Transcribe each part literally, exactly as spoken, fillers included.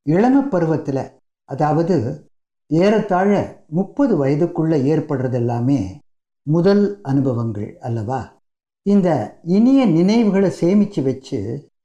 இளம பருவத்தில், அதாவது ஏறத்தாழ முப்பது வயதுக்குள்ளே ஏற்படுறது எல்லாமே முதல் அனுபவங்கள் அல்லவா? இந்த இனிய நினைவுகளை சேமித்து வச்சு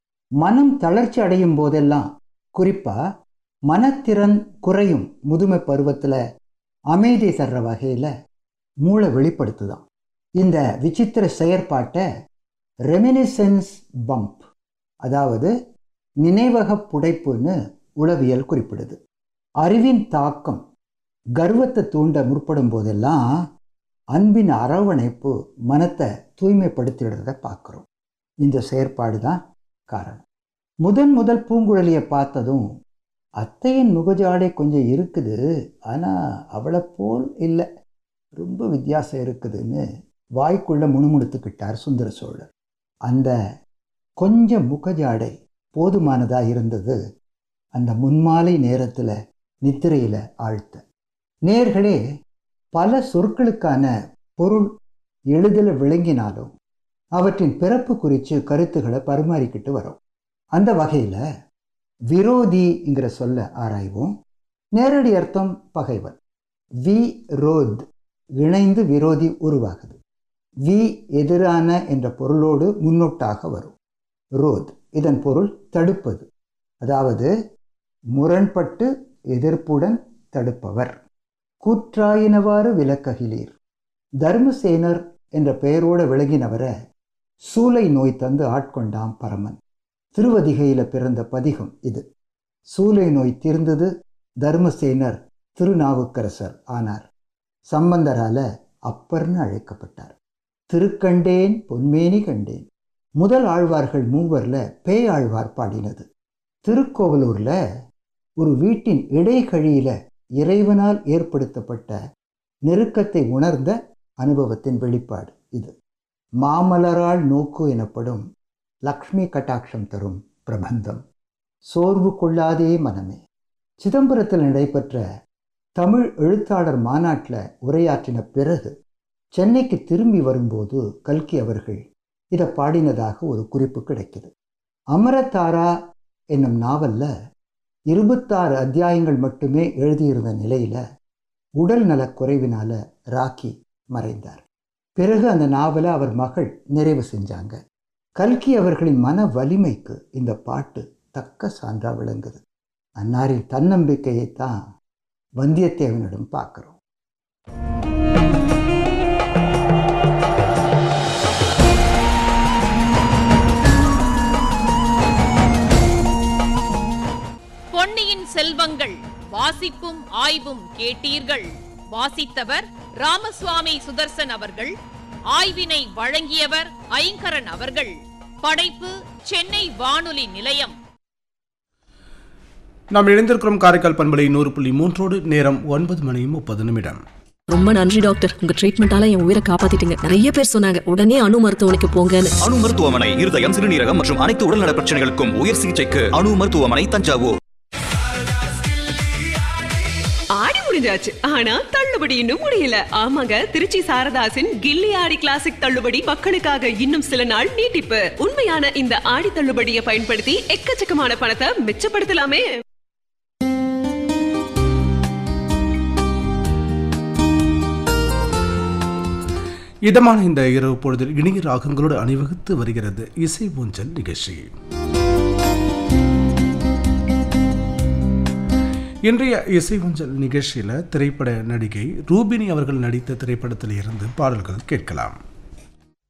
மனம் தளர்ச்சி அடையும் போதெல்லாம், குறிப்பாக மனத்திறன் குறையும் முதுமை பருவத்தில் அமைதி தர்ற வகையில் மூளை வெளிப்படுத்துதான். இந்த விசித்திர செயற்பாட்டை ரெமினிசென்ஸ் பம்ப், அதாவது நினைவக புடைப்புன்னு உளவியல் குறிப்பிடுது. அறிவின் தாக்கம் கர்வத்தை தூண்ட முற்படும் போதெல்லாம் அன்பின் அரவணைப்பு மனத்தை தூய்மைப்படுத்திடுறத பார்க்குறோம். இந்த செயற்பாடு தான் காரணம். முதன் முதல் பூங்குழலியை பார்த்ததும் அத்தையின் முகஜாடை கொஞ்சம் இருக்குது, ஆனால் அவளை போல் இல்லை, ரொம்ப வித்தியாசம் இருக்குதுன்னு வாய்க்குள்ள முணுமுணுத்துக்கிட்டார் சுந்தர சோழர். அந்த கொஞ்சம் முகஜாடை போதுமானதாக இருந்தது அந்த முன்மாலை நேரத்தில் நித்திரையில் ஆழ்த்த. நேர்களே, பல சொற்களுக்கான பொருள் எளிதில் விளங்கினாலும் அவற்றின் பிறப்பு குறித்து கருத்துக்களை பரிமாறிக்கிட்டு வரோம். அந்த வகையில் விரோதிங்கிற சொல்ல ஆராய்வோம். நேரடி அர்த்தம் பகைவன். வி ரோத், இணைந்து விரோதி உருவாகுது. வி எதிரான என்ற பொருளோடு முன்னொட்டாக வரும். ரோத், இதன் பொருள் தடுப்பது, அதாவது முரண்பட்டு எதிர்ப்புடன் தடுப்பவர். கூற்றாயினவாறு விலக்ககிலீர். தர்மசேனர் என்ற பெயரோடு விளங்கினவரை சூளை நோய் தந்து ஆட்கொண்டாம் பரமன். திருவதிகையில் பிறந்த பதிகம் இது. சூளை நோய் தீர்ந்தது, தர்மசேனர் திருநாவுக்கரசர் ஆனார். சம்பந்தரால அப்பர்னு அழைக்கப்பட்டார். திருக்கண்டேன் பொன்மேனி கண்டேன். முதல் ஆழ்வார்கள் மூவரில் பேயாழ்வார் பாடினது. திருக்கோவலூரில் ஒரு வீட்டின் இடைக்கழியில் இறைவனால் ஏற்படுத்தப்பட்ட நெருக்கத்தை உணர்ந்த அனுபவத்தின் வெளிப்பாடு இது. மாமலரால் நோக்கு எனப்படும் லக்ஷ்மி கட்டாட்சம் தரும் பிரபந்தம். சோர்வு கொள்ளாதே மனமே. சிதம்பரத்தில் நடைபெற்ற தமிழ் எழுத்தாளர் மாநாட்டில் உரையாற்றின பிறகு சென்னைக்கு திரும்பி வரும்போது கல்கி அவர்கள் இதை பாடினதாக ஒரு குறிப்பு கிடைக்குது. அமரதாரா என்னும் நாவலில் இருபத்தாறு அத்தியாயங்கள் மட்டுமே எழுதியிருந்த நிலையில் உடல் நலக்குறைவினால ராக்கி மறைந்தார். பிறகு அந்த நாவலை அவர் மகள் நிறைவு செஞ்சாங்க. கல்கி அவர்களின் மன வலிமைக்கு இந்த பாட்டு தக்க சான்றா விளங்குது. அன்னாரின் தன்னம்பிக்கையைத்தான் வந்தியத்தேவனிடம் பார்க்கிறோம். பொன்னியின் செல்வங்கள் வாசிப்பும் ஆய்வும் கேட்டீர்கள். வாசித்தவர் ராமசுவாமி சுதர்சன் அவர்கள். ஆய்வினை வழங்கியவர் ஐங்கரன் அவர்கள். படைப்பு சென்னை வானொலி நிலையம். நாம் இணைந்திருக்கிறோம் காரைக்கால் பண்பலை நூறு புள்ளி மூன்றோடு. நேரம் ஒன்பது மணி முப்பது நிமிடம். ரொம்ப நன்றி டாக்டர், உங்க ட்ரீட்மெண்டால என் உயிரை காப்பாத்திட்டீங்க. நிறைய பேர் சொன்னாங்க உடனே அணு மருத்துவமனைக்கு போங்கன்னு. அணு மருத்துவமனை இருதயம், சிறுநீரகம் மற்றும் அனைத்து உடல்நல பிரச்சனைகளுக்கும் உயர் சிகிச்சைக்கு அணு மருத்துவமனை, தஞ்சாவூர். ஆடி முடிஞ்சாச்சு, ஆனா தள்ளுபடி இன்னும் முடியல. ஆமாங்க, திருச்சி சாரதாசின் கில்லி ஆடி கிளாசிக் தள்ளுபடி மக்களுக்காக இன்னும் சில நாள் நீட்டிப்பு. உண்மையான இந்த ஆடி தள்ளுபடியை பயன்படுத்தி எக்கச்சக்கமான பணத்தை மிச்சப்படுத்தலாமே. இதமான இந்த இரவு பொழுதில் இனிய ராகங்களோடு அணிவகுத்து வருகிறது இசை ஊஞ்சல் நிகழ்ச்சி. இன்றைய இசை ஊஞ்சல் நிகழ்ச்சியில் திரைப்பட நடிகை ரூபினி அவர்கள் நடித்த திரைப்படத்தில் இருந்து பாடல்கள் கேட்கலாம்.